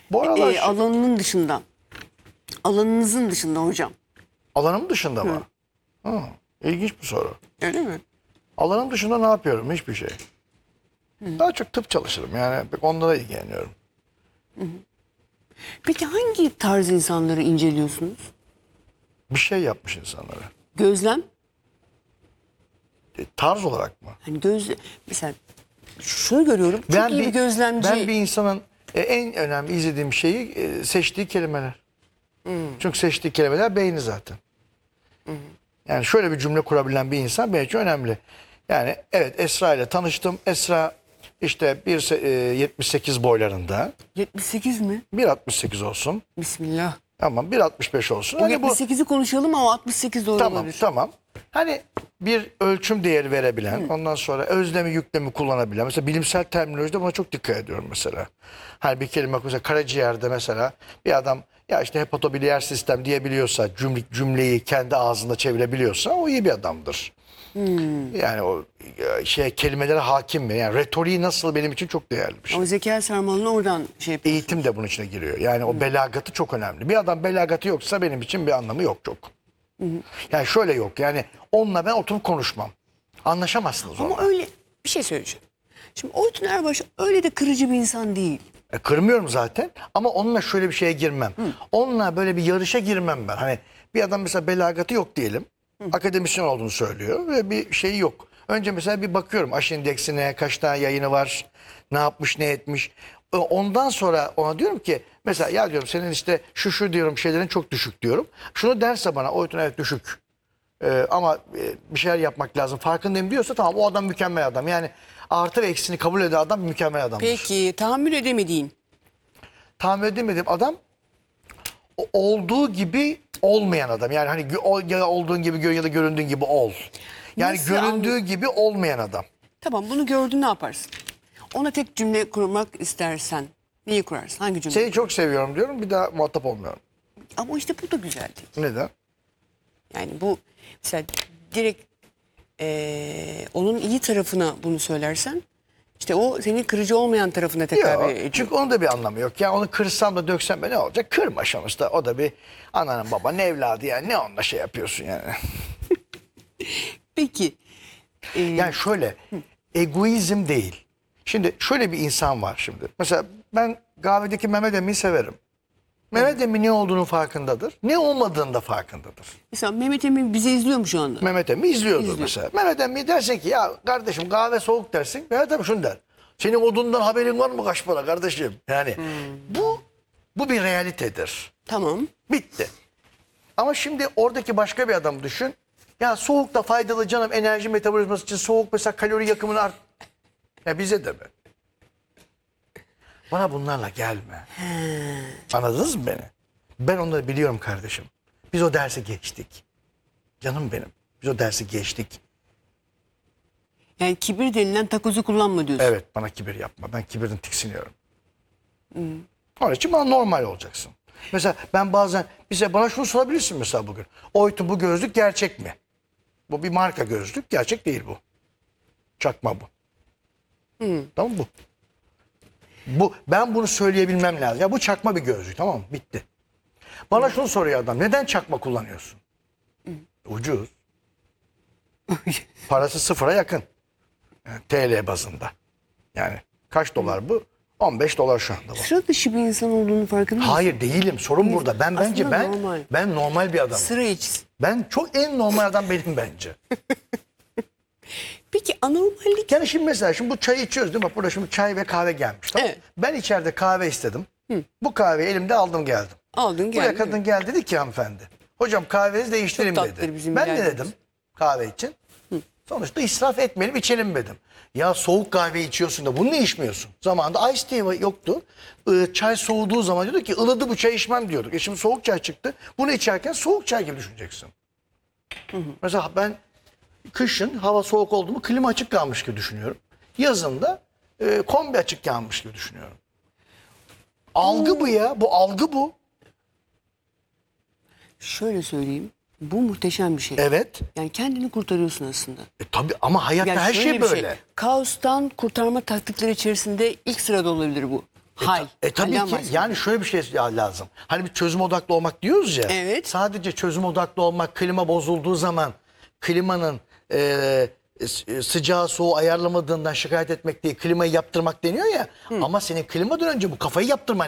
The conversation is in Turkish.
Bu aralar Alanının dışında. Alanınızın dışında hocam. alanım dışında mı? Hı, ilginç bir soru. Öyle mi? Alanım dışında ne yapıyorum? Hiçbir şey. Daha çok tıp çalışırım. Yani pek onlara ilgileniyorum. Peki hangi tarz insanları inceliyorsunuz? Bir şey yapmış insanlara. Gözlem? Tarz olarak mı? Hani mesela şunu görüyorum. Çok iyi bir gözlemci. Ben bir insanın en önemli izlediğim şeyi seçtiği kelimeler. Çünkü seçtiği kelimeler beyni zaten. Yani şöyle bir cümle kurabilen bir insan benim için önemli. Yani evet, Esra ile tanıştım. Esra işte 1,78 boylarında. 78 mi? 1,68 olsun. Bismillah. Tamam, 1,65 olsun. Bu Hani bu 78'i konuşalım ama 68 doğru tamam olabilir. tamam. Hani bir ölçüm değeri verebilen, ondan sonra özlemi yüklemi kullanabilen. Mesela bilimsel terminolojide buna çok dikkat ediyorum mesela. Hani bir kelime mesela karaciğerde mesela bir adam ya işte hepatobiliyer sistem diyebiliyorsa, cümleyi kendi ağzında çevirebiliyorsa o iyi bir adamdır. Yani o kelimelere hakim mi? Yani retoriği nasıl benim için çok değerli bir şey. Ama Zekai Sarmal'ın oradan şey yapıyor. Eğitim de bunun içine giriyor. Yani o belagatı çok önemli. Bir adam belagatı yoksa benim için bir anlamı yok çok. Yani şöyle yok. Yani onunla ben oturup konuşmam. Anlaşamazsınız onunla. Ama öyle bir şey söyleyeceğim. Şimdi Oytun Erbaş öyle de kırıcı bir insan değil. Kırmıyorum zaten ama onunla şöyle bir şeye girmem. Onunla böyle bir yarışa girmem ben. Hani bir adam mesela belagatı yok diyelim. Akademisyen olduğunu söylüyor ve bir şeyi yok. Önce mesela bir bakıyorum Aş indeksine, kaç tane yayını var, ne yapmış, ne etmiş. Ondan sonra ona diyorum ki mesela ya diyorum senin işte şu diyorum şeylerin çok düşük diyorum. Şunu derse bana Oytun evet düşük. Ama bir şeyler yapmak lazım farkındayım diyorsa tamam, o adam mükemmel adam. Yani artı ve eksini kabul eden adam mükemmel adamdır. Peki tahammül edemediğin. Tahmin edemediğim adam olduğu gibi olmayan adam. Yani hani ya olduğun gibi gör ya da göründüğün gibi ol. Yani Nasıl göründüğü gibi olmayan adam. Tamam, bunu gördün, ne yaparsın? Ona tek cümle kurmak istersen neyi kurarsın? Hangi cümle? Seni çok seviyorum diyorum, bir daha muhatap olmuyorum. Ama işte bu da güzel değil. Neden? Yani bu mesela direkt onun iyi tarafına bunu söylersen işte o senin kırıcı olmayan tarafına tekabül Yok, ediyor. çünkü onun da bir anlamı yok. Ya onu kırsam da döksem de ne olacak? Kırma sonuçta. O da bir ananın babanın evladı yani. Ne onunla şey yapıyorsun yani? Peki. Yani şöyle, egoizm değil. Şimdi şöyle bir insan var şimdi. Mesela ben kahvedeki Mehmet Emin'i severim. Mehmet Emin ne olduğunun farkındadır. Ne olmadığının da farkındadır. Mesela Mehmet Emin bizi izliyor mu şu anda? Mehmet Emin izliyordur İzliyor. mesela. Mehmet Emin dersin ki ya kardeşim kahve soğuk dersin. Mehmet Emin şunu der. Senin odundan haberin var mı kaç para kardeşim? Yani bu bir realitedir. Tamam. Bitti. Ama şimdi oradaki başka bir adam düşün. Ya soğuk da faydalı canım, enerji metabolizması için soğuk mesela kalori yakımını art. Ya bize de mi? Bana bunlarla gelme. Anladınız mı beni? Ben onları biliyorum kardeşim. Biz o dersi geçtik. Canım benim. Biz o dersi geçtik. Yani kibir denilen takozu kullanma diyorsun. Evet, bana kibir yapma. Ben kibirden tiksiniyorum. Onun için bana normal olacaksın. Mesela ben bazen bana şunu sorabilirsin mesela bugün. Oytun bu gözlük gerçek mi? Bu bir marka gözlük. Gerçek değil bu. Çakma bu. Tamam mı? Ben bunu söyleyebilmem lazım. Ya bu çakma bir gözlük, tamam mı? Bitti. Bana şunu soruyor adam. Neden çakma kullanıyorsun? Ucuz. Parası sıfıra yakın. Yani TL bazında. Yani kaç dolar bu? 15 dolar şu anda bu. Sıra dışı bir insan olduğunu farkında mısın? Hayır değilim. Sorun burada. Aslında normal. Ben normal bir adamım. Sıra içsin. Ben çok en normal adam benim bence. Peki anormallik Yani şimdi mesela bu çayı içiyoruz değil mi? Bak burada şimdi çay ve kahve gelmiş. Tamam? Evet. Ben içeride kahve istedim. Bu kahveyi elimde aldım geldim. aldın Buraya geldin. kadın geldi dedi ki hanımefendi. Hocam kahvenizi değiştireyim Çok tatlıdır dedi. bizim Ben de biraderimiz. dedim kahve için. Sonuçta israf etmeyelim içelim dedim. Ya soğuk kahve içiyorsun da bunu ne içmiyorsun? Zamanında ice tea yoktu. Çay soğuduğu zaman diyorduk ki ılıdı bu çay içmem diyorduk. Şimdi soğuk çay çıktı. Bunu içerken soğuk çay gibi düşüneceksin. Mesela ben kışın hava soğuk oldu mu klima açık kalmış gibi düşünüyorum. Yazın da kombi açık kalmış gibi düşünüyorum. Algı bu ya. Bu algı bu. Şöyle söyleyeyim. Bu muhteşem bir şey. Evet. Yani kendini kurtarıyorsun aslında. Tabii ama hayatta Yani her şöyle şey bir böyle. Kaostan kurtarma taktikleri içerisinde ilk sırada olabilir bu. Hal. Tabii Halden ki bahsediyorum. yani şöyle bir şey lazım. Hani bir çözüm odaklı olmak diyoruz ya. Evet. Sadece çözüm odaklı olmak, klima bozulduğu zaman klimanın sıcağı soğuğu ayarlamadığından şikayet etmek değil, klimayı yaptırmak deniyor ya. Ama senin klimadan önce bu kafayı yaptırman